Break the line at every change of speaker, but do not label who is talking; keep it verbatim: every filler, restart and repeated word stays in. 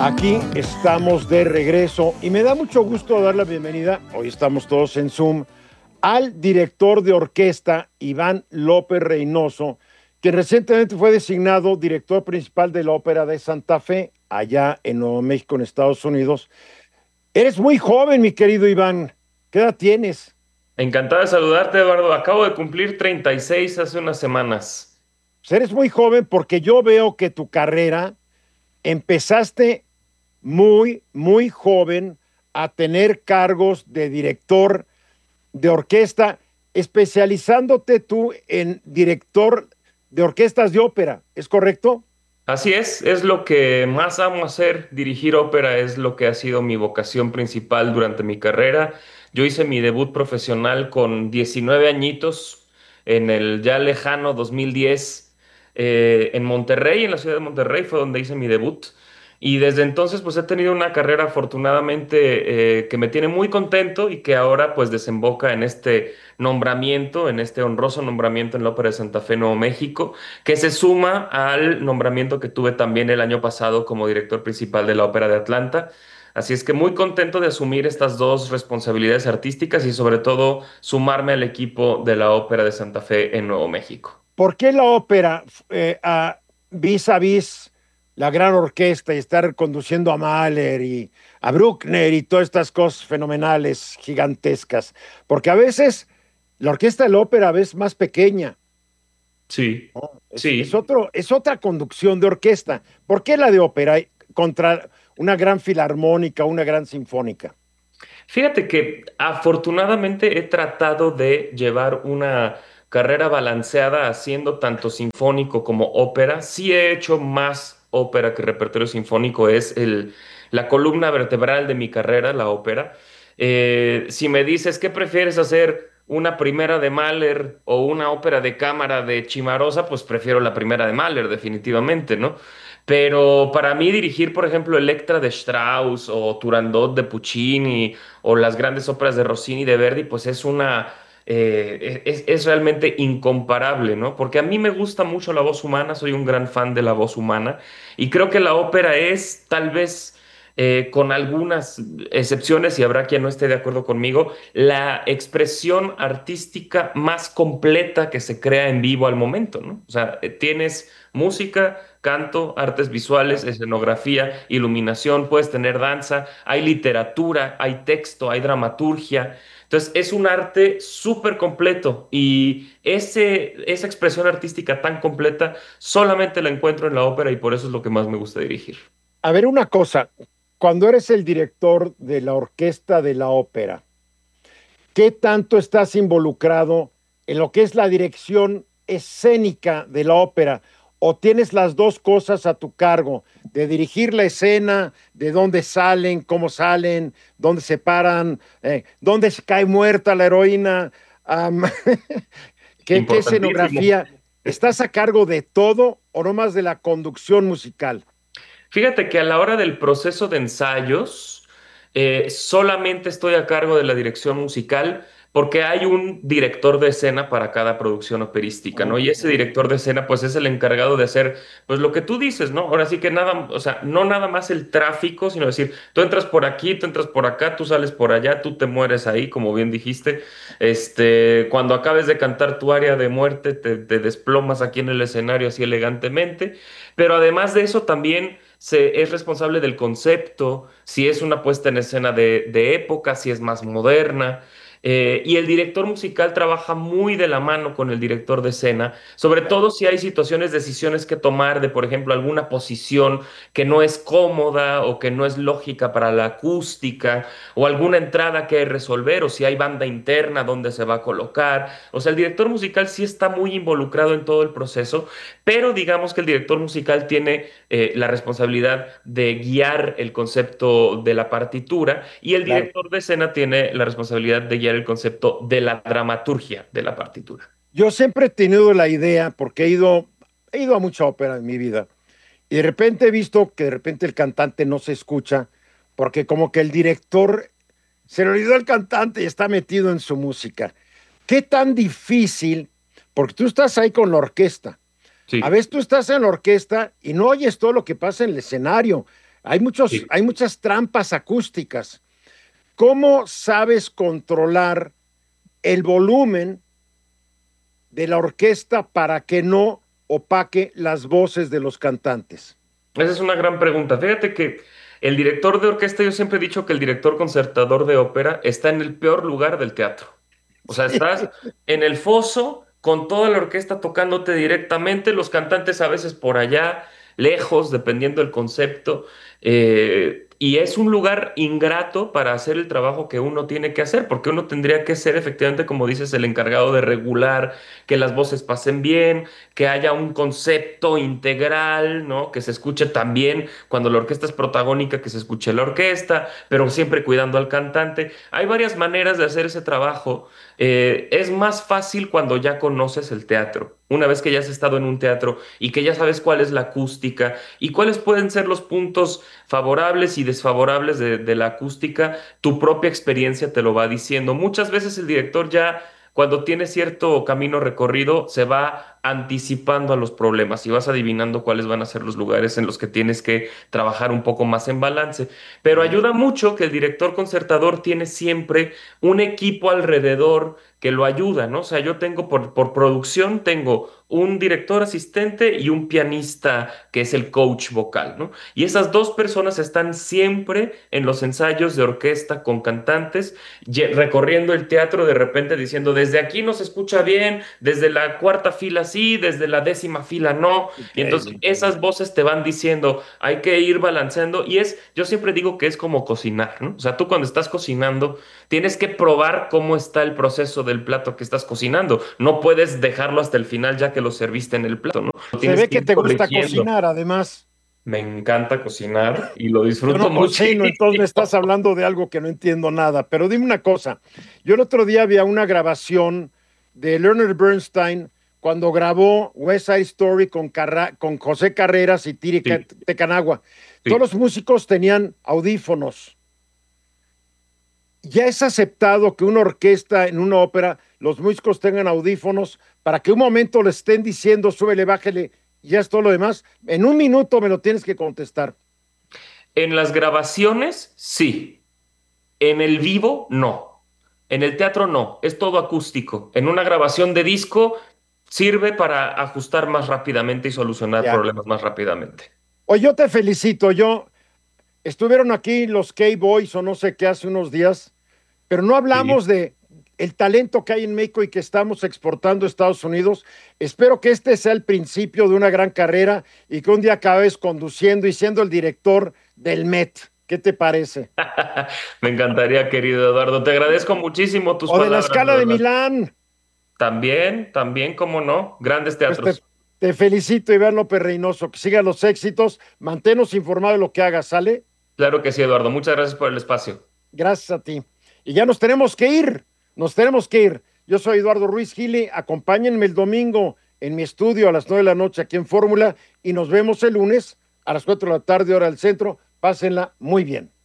Aquí estamos de regreso y me da mucho gusto dar la bienvenida, hoy estamos todos en Zoom, al director de orquesta Iván López Reynoso, que recientemente fue designado director principal de la Ópera de Santa Fe, allá en Nuevo México, en Estados Unidos. Eres muy joven, mi querido Iván. ¿Qué edad tienes?
Encantado de saludarte, Eduardo. Acabo de cumplir treinta y seis hace unas semanas.
Pues eres muy joven porque yo veo que tu carrera empezaste muy, muy joven a tener cargos de director de orquesta, especializándote tú en director de orquestas de ópera, ¿es correcto?
Así es, es lo que más amo hacer. Dirigir ópera es lo que ha sido mi vocación principal durante mi carrera. Yo hice mi debut profesional con diecinueve añitos en el ya lejano dos mil diez, eh, en Monterrey, en la ciudad de Monterrey, fue donde hice mi debut. Y desde entonces pues he tenido una carrera afortunadamente eh, que me tiene muy contento y que ahora pues desemboca en este nombramiento, en este honroso nombramiento en la Ópera de Santa Fe, Nuevo México, que se suma al nombramiento que tuve también el año pasado como director principal de la Ópera de Atlanta. Así es que muy contento de asumir estas dos responsabilidades artísticas y sobre todo sumarme al equipo de la Ópera de Santa Fe en Nuevo México.
¿Por qué la ópera eh, a, vis a vis la gran orquesta y estar conduciendo a Mahler y a Bruckner y todas estas cosas fenomenales, gigantescas? Porque a veces la orquesta de la ópera a veces es más pequeña,
Sí,
¿no? Es, es,
sí.
otro, es otra conducción de orquesta. ¿Por qué la de ópera contra una gran filarmónica, una gran sinfónica?
Fíjate que afortunadamente he tratado de llevar una carrera balanceada haciendo tanto sinfónico como ópera. Sí he hecho más ópera que repertorio sinfónico, es el, la columna vertebral de mi carrera, la ópera. Eh, si me dices, ¿qué prefieres hacer? ¿Una primera de Mahler o una ópera de cámara de Cimarosa? Pues prefiero la primera de Mahler, definitivamente, ¿no? Pero para mí dirigir, por ejemplo, Electra de Strauss o Turandot de Puccini o las grandes óperas de Rossini y de Verdi, pues es una, eh, es, es realmente incomparable, ¿no? Porque a mí me gusta mucho la voz humana, soy un gran fan de la voz humana y creo que la ópera es tal vez, eh, con algunas excepciones, y habrá quien no esté de acuerdo conmigo, la expresión artística más completa que se crea en vivo al momento, ¿no? O sea, eh, tienes música, canto, artes visuales, escenografía, iluminación, puedes tener danza, hay literatura, hay texto, hay dramaturgia. Entonces es un arte súper completo y ese, esa expresión artística tan completa solamente la encuentro en la ópera y por eso es lo que más me gusta dirigir.
A ver, una cosa, cuando eres el director de la orquesta de la ópera, ¿qué tanto estás involucrado en lo que es la dirección escénica de la ópera? ¿O tienes las dos cosas a tu cargo, de dirigir la escena, de dónde salen, cómo salen, dónde se paran, eh, dónde se cae muerta la heroína, am, qué, qué
Importantísimo.
escenografía? ¿Estás a cargo de todo o no más de la conducción musical?
Fíjate que a la hora del proceso de ensayos, eh, solamente estoy a cargo de la dirección musical porque hay un director de escena para cada producción operística, ¿no? Y ese director de escena, pues, es el encargado de hacer, pues, lo que tú dices, ¿no? Ahora sí que nada, o sea, no nada más el tráfico, sino decir, tú entras por aquí, tú entras por acá, tú sales por allá, tú te mueres ahí, como bien dijiste. Este, cuando acabes de cantar tu área de muerte, te, te desplomas aquí en el escenario así elegantemente. Pero además de eso, también se, es responsable del concepto, si es una puesta en escena de, de época, si es más moderna. Eh, y el director musical trabaja muy de la mano con el director de escena, sobre todo si hay situaciones, decisiones que tomar de, por ejemplo, alguna posición que no es cómoda o que no es lógica para la acústica, o alguna entrada que hay que resolver, o si hay banda interna donde se va a colocar. O sea, el director musical sí está muy involucrado en todo el proceso, pero digamos que el director musical tiene eh, la responsabilidad de guiar el concepto de la partitura y el
Claro.
director de escena tiene la responsabilidad de guiar el concepto de la dramaturgia de la partitura.
Yo siempre he tenido la idea, porque he ido, he ido a mucha ópera en mi vida, y de repente he visto que de repente el cantante no se escucha, porque como que el director se le olvidó el cantante y está metido en su música. ¿Qué tan difícil? Porque tú estás ahí con la orquesta. A
Sí.
veces tú estás en la orquesta y no oyes todo lo que pasa en el escenario. Hay muchos,
Sí.
hay muchas trampas acústicas. ¿Cómo sabes controlar el volumen de la orquesta para que no opaque las voces de los cantantes?
Esa es una gran pregunta. Fíjate que el director de orquesta, yo siempre he dicho que el director concertador de ópera está en el peor lugar del teatro. O sea, estás en el foso con toda la orquesta tocándote directamente, los cantantes a veces por allá, lejos, dependiendo del concepto. eh, y es un lugar ingrato para hacer el trabajo que uno tiene que hacer, porque uno tendría que ser efectivamente, como dices, el encargado de regular que las voces pasen bien, que haya un concepto integral, ¿no? Que se escuche también cuando la orquesta es protagónica, que se escuche la orquesta, pero siempre cuidando al cantante. Hay varias maneras de hacer ese trabajo. Eh, es más fácil cuando ya conoces el teatro. Una vez que ya has estado en un teatro y que ya sabes cuál es la acústica y cuáles pueden ser los puntos favorables y desfavorables de, de la acústica, tu propia experiencia te lo va diciendo. Muchas veces el director ya cuando tiene cierto camino recorrido, se va anticipando a los problemas y vas adivinando cuáles van a ser los lugares en los que tienes que trabajar un poco más en balance. Pero ayuda mucho que el director concertador tiene siempre un equipo alrededor que lo ayuda, ¿no? O sea, yo tengo por, por producción, tengo un director asistente y un pianista que es el coach vocal, ¿no? Y esas dos personas están siempre en los ensayos de orquesta con cantantes ye- recorriendo el teatro de repente diciendo, desde aquí no se escucha bien, desde la cuarta fila sí, desde la décima fila no. Y entonces
Increíble.
esas voces te van diciendo, hay que ir balanceando. Y es, yo siempre digo que es como cocinar, ¿no? O sea, tú cuando estás cocinando, tienes que probar cómo está el proceso del plato que estás cocinando. No puedes dejarlo hasta el final ya que lo serviste en el plato, ¿no? Lo
Se
tienes
ve
que
que
ir
te gusta
corrigiendo.
cocinar, además.
Me encanta cocinar y lo
Yo
disfruto
no cocino, entonces me estás
muchísimo.
hablando de algo que no entiendo nada. Pero dime una cosa. Yo el otro día había una grabación de Leonard Bernstein cuando grabó West Side Story con, Carra- con José Carreras y Tiri Ca-
Sí,
Tecanagua. Todos
sí.
los músicos tenían audífonos. Ya es aceptado que una orquesta en una ópera, los músicos tengan audífonos para que un momento le estén diciendo, súbele, bájele, y ya es todo lo demás. En un minuto me lo tienes que contestar.
En las grabaciones, sí. En el vivo, no. En el teatro, no. Es todo acústico. En una grabación de disco, sirve para ajustar más rápidamente y solucionar
Ya.
problemas más rápidamente.
Oye, yo te felicito. Yo estuvieron aquí los K-Boys o no sé qué hace unos días, pero no
Sí.
hablamos de el talento que hay en México y que estamos exportando a Estados Unidos. Espero que este sea el principio de una gran carrera y que un día acabes conduciendo y siendo el director del Met. ¿Qué te parece?
Me encantaría, querido Eduardo. Te agradezco muchísimo tus
O de la
palabras, de
escala de
verdad.
Milán.
También, también, cómo no, grandes
Pues te,
teatros.
te felicito, Iván López Reynoso. Que sigan los éxitos. Manténnos informados de lo que hagas, ¿sale?
Claro que sí, Eduardo. Muchas gracias por el espacio.
Gracias a ti. Y ya nos tenemos que ir, nos tenemos que ir. Yo soy Eduardo Ruiz Gili, acompáñenme el domingo en mi estudio a las nueve de la noche aquí en Fórmula y nos vemos el lunes a las cuatro de la tarde hora del centro. Pásenla muy bien.